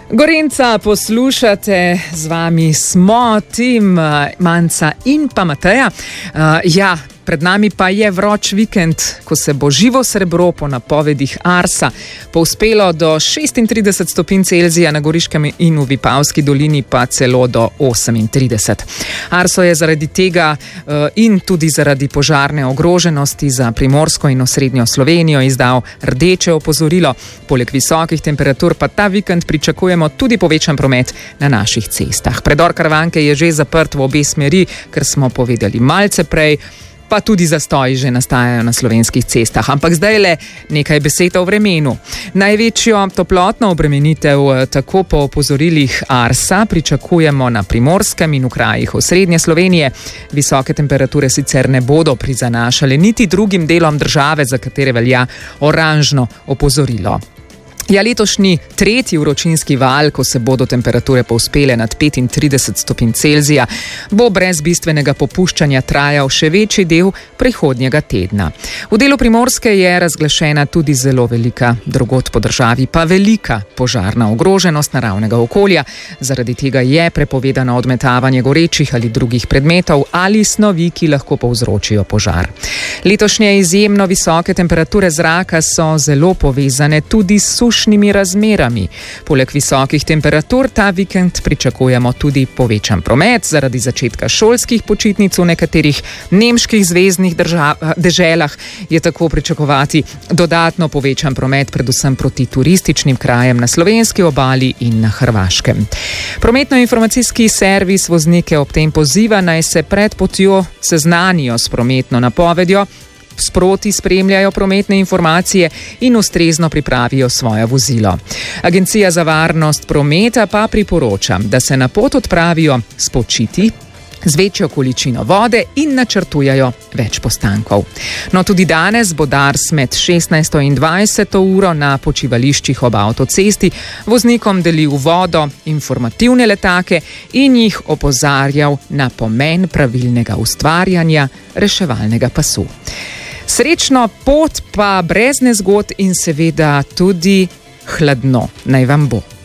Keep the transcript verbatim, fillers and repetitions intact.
Gorenca poslušate, z vami smo Tim, Manca in pa Mateja. Uh, ja, pred nami pa je vroč vikend, ko se bo živo srebro po napovedih Arsa povzpelo do šestintrideset stopinj Celzija na Goriškem in v Vipavski dolini pa celo do osemintrideset. Arso je zaradi tega uh, in tudi zaradi požarne ogroženosti za Primorsko in osrednjo Slovenijo izdal rdeče opozorilo. Poleg visokih temperatur pa ta vikend pričakujemo tudi povečan promet na naših cestah. Predor Karavanke je že zaprt v obe smeri, ker smo povedali malce prej, pa tudi zastoji že nastajajo na slovenskih cestah. Ampak zdaj le nekaj besed o vremenu. Največjo toplotno obremenitev tako po opozorilih Arsa pričakujemo na Primorskem in v krajih osrednje Slovenije. Visoke temperature sicer ne bodo prizanašale niti drugim delom države, za katere velja oranžno opozorilo. Ja, letošnji tretji vročinski val, ko se bodo temperature povzpele nad petintrideset stopinj Celzija, bo brez bistvenega popuščanja trajal še večji del prihodnjega tedna. V delu Primorske je razglašena tudi zelo velika, drugod po državi pa velika požarna ogroženost naravnega okolja. Zaradi tega je prepovedano odmetavanje gorečih ali drugih predmetov ali snovi, ki lahko povzročijo požar. Letošnje izjemno visoke temperature zraka so zelo povezane tudi s sušnimi razmerami. Poleg visokih temperatur ta vikend pričakujemo tudi povečan promet. Zaradi začetka šolskih počitnic v nekaterih nemških zveznih držav, deželah je tako pričakovati dodatno povečan promet, predvsem proti turističnim krajem na slovenski obali in na Hrvaškem. Prometno-informacijski servis voznike ob tem poziva, naj se pred potjo seznanijo s prometno napovedjo, sproti spremljajo prometne informacije in ustrezno pripravijo svoje vozilo. Agencija za varnost prometa pa priporoča, da se na pot odpravijo spočiti z večjo količino vode in načrtujajo več postankov. No, tudi danes bo Dars med šestnajsto in dvajseto uro na počivališčih ob avtocesti voznikom delil vodo, informativne letake in jih opozarjal na pomen pravilnega ustvarjanja reševalnega pasu. Srečno pot pa brez nezgod in seveda tudi hladno. Naj vam bo.